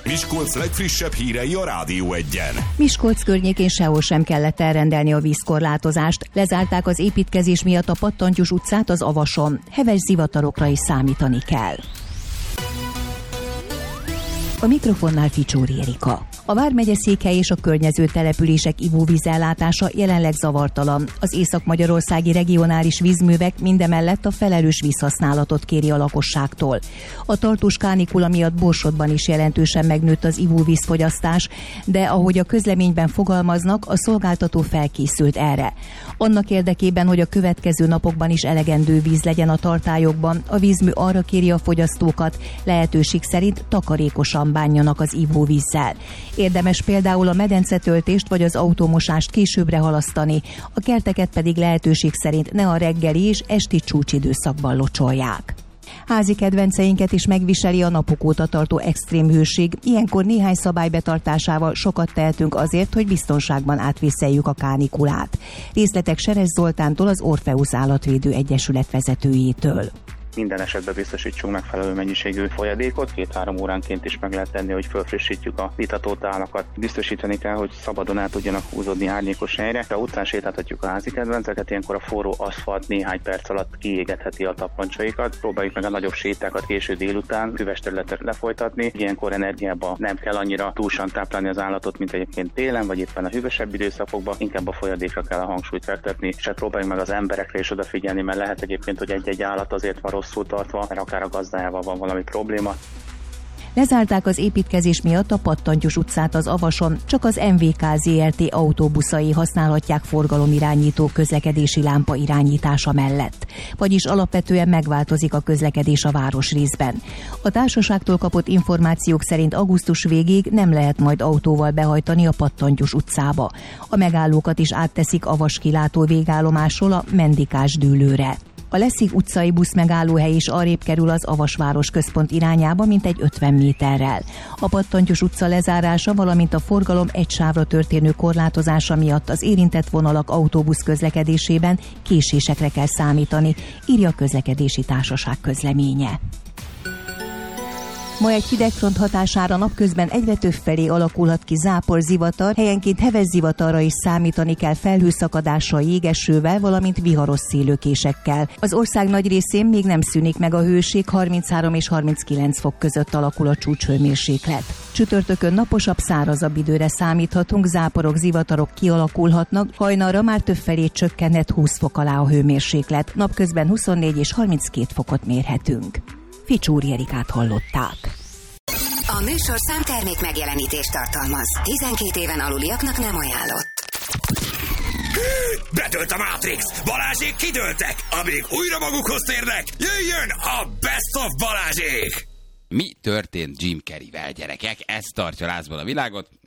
Miskolc legfrissebb hírei a Rádió Egyen. Miskolc környékén sehol sem kellett elrendelni a vízkorlátozást. Lezárták az építkezés miatt a Pattantyús utcát az Avason. Heves zivatarokra is számítani kell. A mikrofonnál Ficsóri Erika. A vármegye székhely és a környező települések ivóvízellátása jelenleg zavartalan. Az észak-magyarországi regionális vízművek mindemellett a felelős vízhasználatot kéri a lakosságtól. A tartós kánikula miatt Borsodban is jelentősen megnőtt az ivóvízfogyasztás, de ahogy a közleményben fogalmaznak, a szolgáltató felkészült erre. Annak érdekében, hogy a következő napokban is elegendő víz legyen a tartályokban, a vízmű arra kéri a fogyasztókat, lehetőség szerint takarékosan bánjanak az ivóvízzel. Érdemes például a medencetöltést vagy az autómosást későbbre halasztani, a kerteket pedig lehetőség szerint ne a reggeli és esti csúcsidőszakban locsolják. Házi kedvenceinket is megviseli a napok óta tartó extrém hőség. Ilyenkor néhány szabály betartásával sokat tehetünk azért, hogy biztonságban átvészeljük a kánikulát. Részletek Seres Zoltántól, az Orpheus Állatvédő Egyesület vezetőjétől. Minden esetben biztosítsunk megfelelő mennyiségű folyadékot, 2-3 óránként is meg lehet tenni, hogy fölfrissítjük a itatott állakat. Biztosítani kell, hogy szabadon el tudjanak húzódni árnyékos helyre. Ha utcán sétáltatjuk a házi kedvenceket, ilyenkor a forró aszfalt néhány perc alatt kiégetheti a tappancsaikat. Próbáljuk meg a nagyobb sétákat késő délután füves területre lefolytatni. Ilyenkor energiába nem kell annyira túlsan táplálni az állatot, mint egyébként télen, vagy éppen a hűvösebb időszakokban. Inkább a folyadékra kell a hangsúlyt fektetni, és hát próbáljuk meg az emberekre is odafigyelni, mert lehet egyébként, hogy egy-egy állat azért van rosszul tartva, mert akár a gazdájával van valami probléma. Lezárták az építkezés miatt a Pattantyús utcát az Avason, csak az MVK Zrt. Autóbuszai használhatják forgalomirányító közlekedési lámpa irányítása mellett. Vagyis alapvetően megváltozik a közlekedés a városrészben. A társaságtól kapott információk szerint augusztus végéig nem lehet majd autóval behajtani a Pattantyús utcába. A megállókat is átteszik a Vaskilátó végállomásról a Mendikás dűlőre. A Leszig utcai buszmegállóhely is arrébb kerül az Avasváros központ irányába, mintegy 50 méterrel. A Pattantyús utca lezárása, valamint a forgalom egy sávra történő korlátozása miatt az érintett vonalak autóbusz közlekedésében késésekre kell számítani, írja a közlekedési társaság közleménye. Ma egy hidegfront hatására napközben egyre több felé alakulhat ki zápor-zivatar, helyenként heves zivatarra is számítani kell felhőszakadással, jégesővel, valamint viharos szélőkésekkel. Az ország nagy részén még nem szűnik meg a hőség, 33 és 39 fok között alakul a csúcshőmérséklet. Csütörtökön naposabb, szárazabb időre számíthatunk, záporok, zivatarok kialakulhatnak, hajnalra már többfelé csökkenhet 20 fok alá a hőmérséklet, napközben 24 és 32 fokot mérhetünk. Ficsóri Erikát hallották. A műsorszám termék megjelenítést tartalmaz. 12 éven aluliaknak nem ajánlott. Bedőlt a Matrix! Balázsék kidőltek! Amíg újra magukhoz térnek, jöjjön a Best of Balázsék! Mi történt Jim Carreyvel, gyerekek? Ez tartja lázban a világot.